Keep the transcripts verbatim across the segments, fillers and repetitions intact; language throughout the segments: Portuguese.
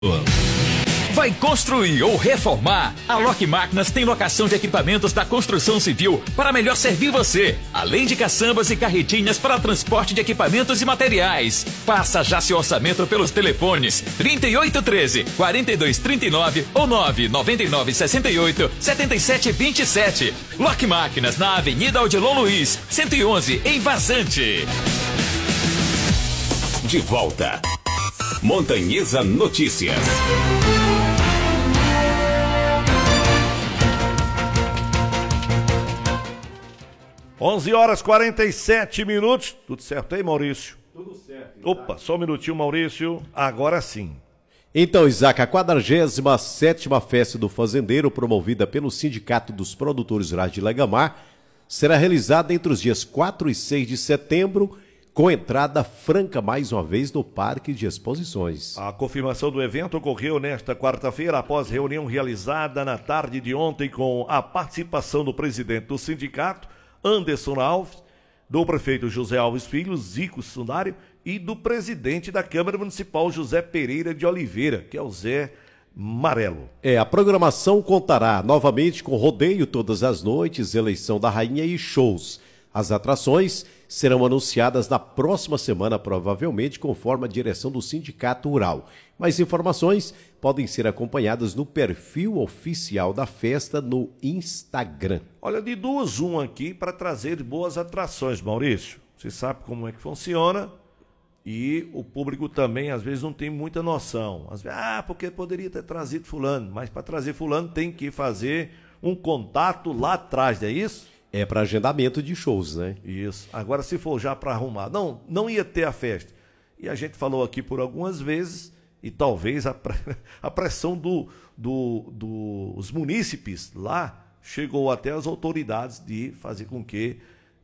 Vai construir ou reformar? A Lock Máquinas tem locação de equipamentos da construção civil para melhor servir você, além de caçambas e carretinhas para transporte de equipamentos e materiais. Faça já seu orçamento pelos telefones trinta e oito treze, quarenta e dois trinta e nove ou nove nove nove seis oito, sete sete dois sete. Lock Máquinas na Avenida Odilon Luiz, cento e onze, em Vazante. De volta. Montanhesa Notícias. onze horas e quarenta e sete minutos. Tudo certo aí, Maurício? Tudo certo. Isaac. Opa, só um minutinho, Maurício. Agora sim. Então, Isaac, a quadragésima sétima Festa do Fazendeiro, promovida pelo Sindicato dos Produtores Rurais de Legamar, será realizada entre os dias quatro e seis de setembro, com entrada franca mais uma vez no Parque de Exposições. A confirmação do evento ocorreu nesta quarta-feira, após reunião realizada na tarde de ontem com a participação do presidente do sindicato, Anderson Alves, do prefeito José Alves Filho, Zico Sundário, e do presidente da Câmara Municipal, José Pereira de Oliveira, que é o Zé Marelo. É, a programação contará novamente com rodeio todas as noites, eleição da rainha e shows. As atrações serão anunciadas na próxima semana, provavelmente, conforme a direção do Sindicato Rural. Mais informações podem ser acompanhadas no perfil oficial da festa no Instagram. Olha, de duas, um aqui para trazer boas atrações, Maurício. Você sabe como é que funciona e o público também, às vezes, não tem muita noção. Às vezes, ah, porque poderia ter trazido fulano, mas para trazer fulano tem que fazer um contato lá atrás, não é isso? É para agendamento de shows, né? Isso. Agora, se for já para arrumar, não, não ia ter a festa. E a gente falou aqui por algumas vezes, e talvez a, a pressão dos do, do, dos munícipes lá chegou até as autoridades de fazer com que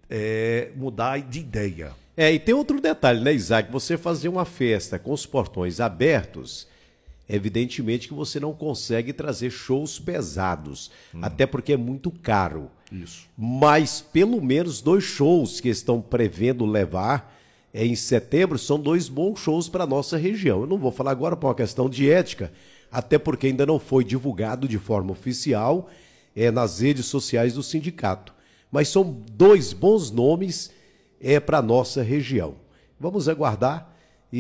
é, mudar de ideia. É, e tem outro detalhe, né, Isaac? Você fazer uma festa com os portões abertos, evidentemente que você não consegue trazer shows pesados, hum. até porque é muito caro. Isso. Mas pelo menos dois shows que estão prevendo levar é, em setembro são dois bons shows para a nossa região. Eu não vou falar agora por uma questão de ética, até porque ainda não foi divulgado de forma oficial é, nas redes sociais do sindicato. Mas são dois bons nomes é, para a nossa região. Vamos aguardar.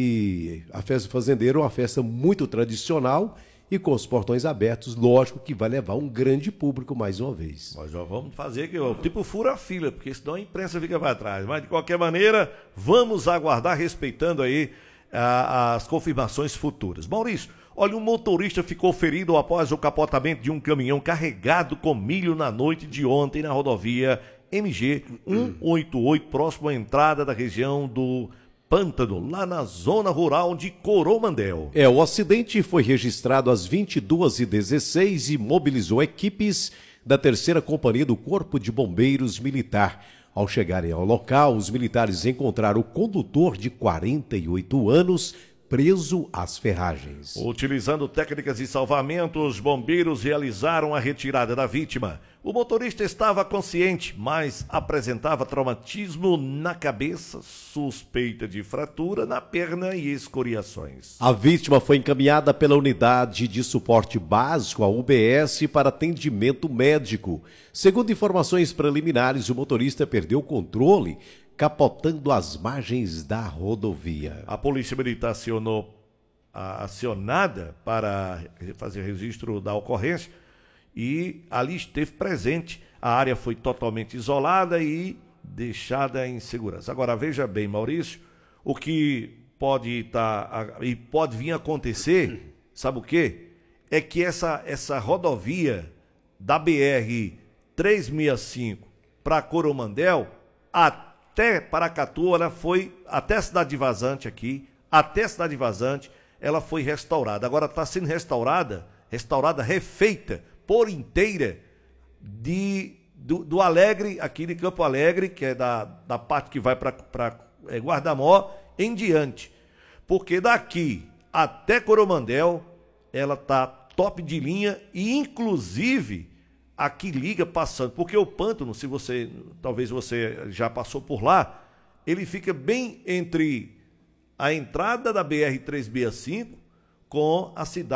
E a Festa do Fazendeiro é uma festa muito tradicional e com os portões abertos, lógico que vai levar um grande público mais uma vez. Nós já vamos fazer que o tipo fura-fila, porque senão a imprensa fica para trás. Mas de qualquer maneira, vamos aguardar respeitando aí a, as confirmações futuras. Maurício, olha, um motorista ficou ferido após o capotamento de um caminhão carregado com milho na noite de ontem na rodovia M G cento e oitenta e oito, próximo à entrada da região do Pântano, lá na zona rural de Coromandel. É, o acidente foi registrado às vinte e duas e dezesseis e mobilizou equipes da terceira Companhia do Corpo de Bombeiros Militar. Ao chegarem ao local, os militares encontraram o condutor de quarenta e oito anos preso às ferragens. Utilizando técnicas de salvamento, os bombeiros realizaram a retirada da vítima. O motorista estava consciente, mas apresentava traumatismo na cabeça, suspeita de fratura na perna e escoriações. A vítima foi encaminhada pela Unidade de Suporte Básico, a U B S, para atendimento médico. Segundo informações preliminares, o motorista perdeu o controle, capotando as margens da rodovia. A Polícia Militar acionou, a, acionada para fazer registro da ocorrência e ali esteve presente. A área foi totalmente isolada e deixada em segurança. Agora, veja bem, Maurício, o que pode estar e pode vir a acontecer, sabe o quê? É que essa, essa rodovia da B R trezentos e sessenta e cinco para Coromandel, até Até Paracatu, ela foi, até a cidade de Vazante aqui, até a cidade de Vazante, ela foi restaurada. Agora está sendo restaurada, restaurada, refeita por inteira de, do, do Alegre, aqui de Campo Alegre, que é da, da parte que vai para é, Guardamó, em diante. Porque daqui até Coromandel, ela está top de linha e, inclusive, aqui liga passando, porque o Pântano, se você, talvez você já passou por lá, ele fica bem entre a entrada da B R trezentos e sessenta e cinco, com a cidade